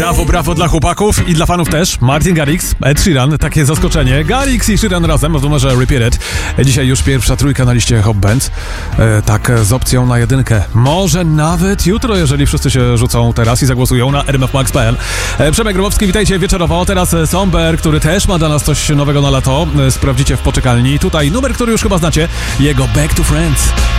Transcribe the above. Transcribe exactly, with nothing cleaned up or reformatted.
Brawo, brawo dla chłopaków i dla fanów też. Martin Garrix, Ed Sheeran, takie zaskoczenie. Garrix i Sheeran razem w numerze Repeat It. Dzisiaj już pierwsza trójka na liście Hot Band. E, tak, z opcją na jedynkę. Może nawet jutro, jeżeli wszyscy się rzucą teraz i zagłosują na r m f max kropka p l. E, Przemek Grobowski, witajcie wieczorowo. Teraz Somber, który też ma dla nas coś nowego na lato. E, sprawdzicie w poczekalni. Tutaj numer, który już chyba znacie. Jego Back to Friends.